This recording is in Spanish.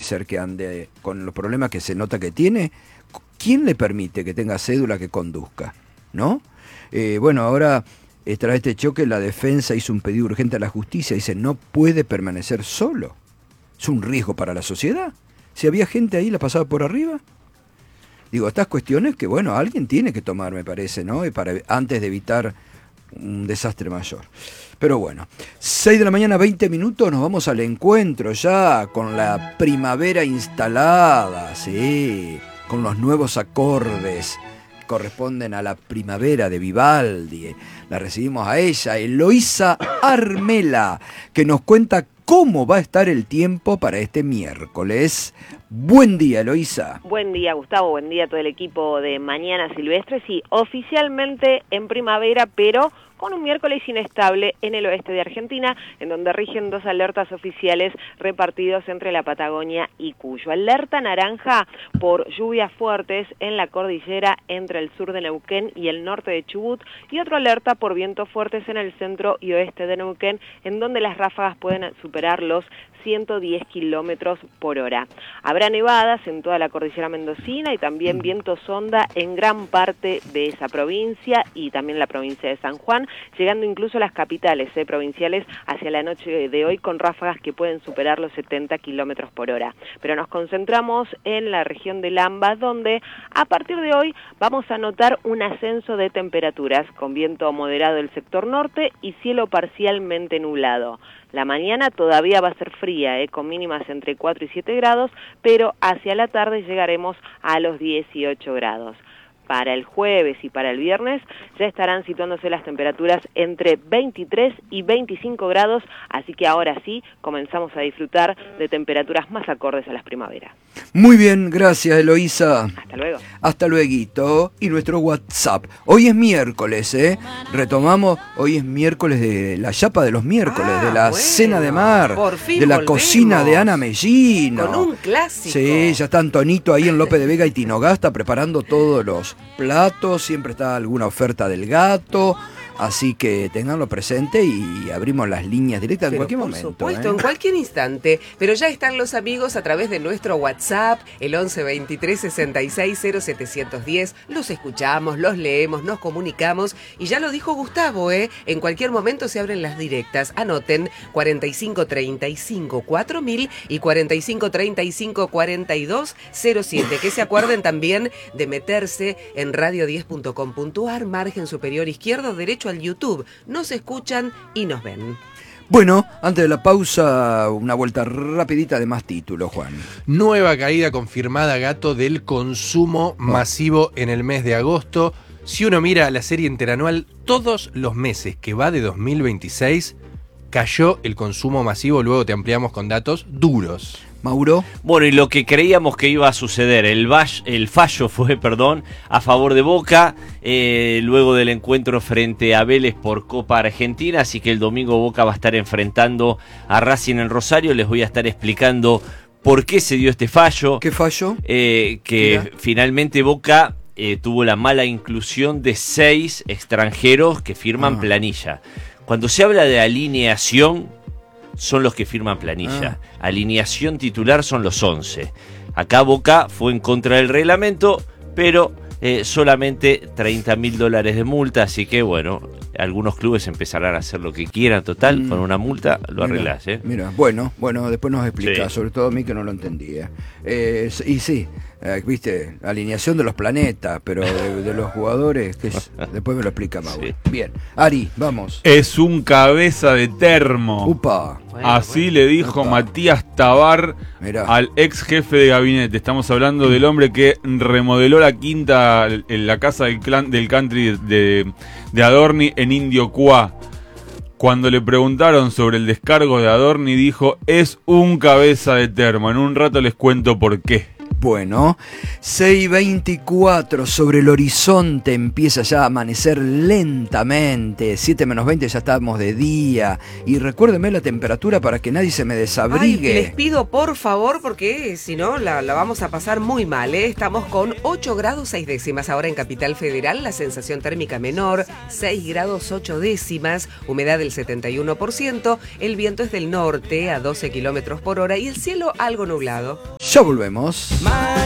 ser que ande con los problemas que se nota que tiene. ¿Quién le permite que tenga cédula que conduzca? ¿No? Bueno, ahora, tras este choque, la defensa hizo un pedido urgente a la justicia. Dice, no puede permanecer solo. Es un riesgo para la sociedad. Si había gente ahí, la pasaba por arriba. Digo, estas cuestiones que, bueno, alguien tiene que tomar, me parece, ¿no? Antes de evitar un desastre mayor. Pero bueno, 6 de la mañana, 20 minutos, nos vamos al encuentro ya con la primavera instalada, sí, con los nuevos acordes que corresponden a la primavera de Vivaldi. La recibimos a ella, Eloísa Armela, que nos cuenta cómo va a estar el tiempo para este miércoles. Buen día, Eloísa. Buen día, Gustavo. Buen día a todo el equipo de Mañana Silvestre. Sí, oficialmente en primavera, pero con un miércoles inestable en el oeste de Argentina, en donde rigen 2 alertas oficiales repartidos entre la Patagonia y Cuyo. Alerta naranja por lluvias fuertes en la cordillera entre el sur de Neuquén y el norte de Chubut, y otro alerta por vientos fuertes en el centro y oeste de Neuquén, en donde las ráfagas pueden superar los 110 kilómetros por hora. Habrá nevadas en toda la cordillera mendocina y también viento sonda en gran parte de esa provincia y también la provincia de San Juan, llegando incluso a las capitales provinciales hacia la noche de hoy con ráfagas que pueden superar los 70 kilómetros por hora. Pero nos concentramos en la región del AMBA, donde a partir de hoy vamos a notar un ascenso de temperaturas con viento moderado del sector norte y cielo parcialmente nublado. La mañana todavía va a ser fría, con mínimas entre 4 y 7 grados, pero hacia la tarde llegaremos a los 18 grados. Para el jueves y para el viernes ya estarán situándose las temperaturas entre 23 y 25 grados, así que ahora sí comenzamos a disfrutar de temperaturas más acordes a las primaveras. Muy bien, gracias, Eloísa. Hasta luego. Hasta lueguito. Y nuestro WhatsApp. Hoy es miércoles, retomamos, hoy es miércoles de la chapa de los miércoles, de la cena de mar, por fin de la volvemos. Cocina de Ana Mellino. Con un clásico. Sí, ya está Antonito ahí en López de Vega y Tinogasta preparando todos los platos, siempre está alguna oferta del gato, así que tenganlo presente y abrimos las líneas directas en cualquier momento. Por supuesto, en cualquier instante, pero ya están los amigos a través de nuestro WhatsApp, el 11 23 66 0710, los escuchamos, los leemos, nos comunicamos y ya lo dijo Gustavo, en cualquier momento se abren las directas, anoten 45 35 4000 y 45 35 42 07, que se acuerden también de meterse en radio10.com.ar, margen superior izquierdo, derecho al YouTube, nos escuchan y nos ven. Bueno, antes de la pausa, una vuelta rapidita de más títulos, Juan. Nueva caída confirmada, Gato, del consumo masivo en el mes de agosto. Si uno mira la serie interanual, todos los meses que va de 2026, cayó el consumo masivo. Luego te ampliamos con datos duros. Mauro. Bueno, y lo que creíamos que iba a suceder, el fallo fue, a favor de Boca, luego del encuentro frente a Vélez por Copa Argentina, así que el domingo Boca va a estar enfrentando a Racing en Rosario. Les voy a estar explicando por qué se dio este fallo. ¿Qué fallo? Que finalmente Boca tuvo la mala inclusión de 6 extranjeros que firman planilla. Cuando se habla de alineación, son los que firman planilla. Alineación titular son los 11. Acá Boca fue en contra del reglamento, pero solamente $30.000 de multa, así que bueno, algunos clubes empezarán a hacer lo que quieran, total, con una multa lo arreglás. Mira, bueno, después nos explica, sí. Sobre todo a mí que no lo entendía. Y sí, viste, alineación de los planetas, pero de los jugadores, después me lo explica Mauro. Sí. Bien, Ari, vamos. Es un cabeza de termo. Upa. Así le dijo Matías Tabar al ex jefe de gabinete. Estamos hablando del hombre que remodeló la quinta en la casa del country de Adorni en Indio Cuá. Cuando le preguntaron sobre el descargo de Adorni, dijo: es un cabeza de termo. En un rato les cuento por qué. Bueno, 6:24 sobre el horizonte, empieza ya a amanecer lentamente, 7 menos 20 ya estamos de día, y recuérdenme la temperatura para que nadie se me desabrigue. Les pido por favor, porque si no la vamos a pasar muy mal, Estamos con 8 grados 6 décimas ahora en Capital Federal, la sensación térmica menor, 6 grados 8 décimas, humedad del 71%, el viento es del norte a 12 kilómetros por hora y el cielo algo nublado. Ya volvemos.